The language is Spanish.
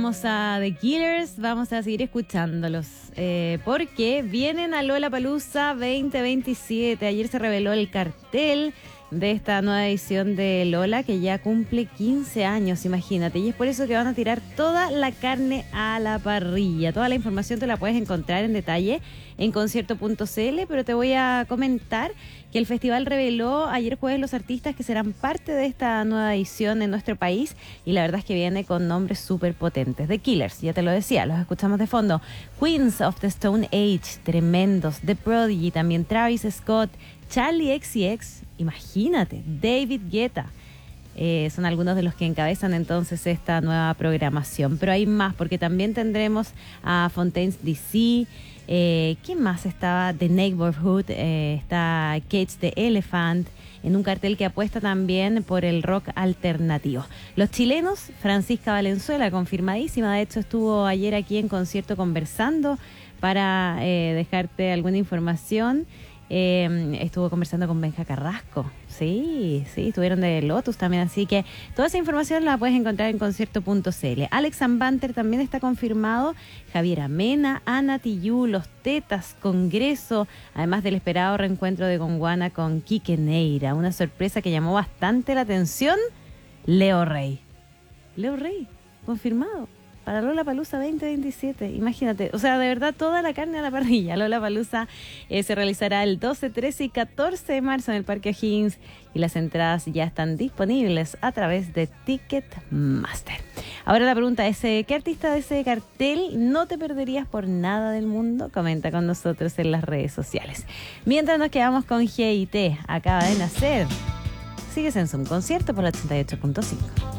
escuchábamos a The Killers, vamos a seguir escuchándolos, porque vienen a Lollapalooza 2027. Ayer se reveló el cartel de esta nueva edición de Lola, que ya cumple 15 años, imagínate. Y es por eso que van a tirar toda la carne a la parrilla. Toda la información te la puedes encontrar en detalle en concierto.cl, pero te voy a comentar que el festival reveló ayer jueves los artistas que serán parte de esta nueva edición en nuestro país, y la verdad es que viene con nombres súper potentes. The Killers, ya te lo decía, los escuchamos de fondo. Queens of the Stone Age, tremendos. The Prodigy, también Travis Scott, Charlie XCX, imagínate, David Guetta. Son algunos de los que encabezan entonces esta nueva programación. Pero hay más, porque también tendremos a Fontaines DC. ¿Quién más estaba? The Neighborhood, está Cage the Elephant, en un cartel que apuesta también por el rock alternativo. Los chilenos, Francisca Valenzuela, confirmadísima, de hecho estuvo ayer aquí en concierto conversando para dejarte alguna información. Estuvo conversando con Benja Carrasco. Sí, estuvieron de Lotus también, así que toda esa información la puedes encontrar en concierto.cl. Alex Banter también está confirmado, Javier Amena, Ana Tijoux, Los Tetas, Congreso, además del esperado reencuentro de Gonguana con Quique Neira. Una sorpresa que llamó bastante la atención, Leo Rey, confirmado para Lollapalooza 2027, imagínate, o sea, de verdad toda la carne a la parrilla. Lollapalooza se realizará el 12, 13 y 14 de marzo en el Parque O'Higgins, y las entradas ya están disponibles a través de Ticketmaster. Ahora la pregunta es, ¿qué artista de ese cartel no te perderías por nada del mundo? Comenta con nosotros en las redes sociales. Mientras nos quedamos con GIT, acaba de nacer. Sigues en Zoom Concierto por la 88.5.